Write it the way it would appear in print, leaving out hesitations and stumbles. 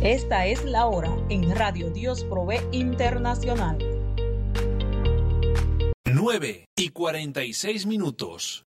Esta es la hora en Radio Dios Provee Internacional. 9:46.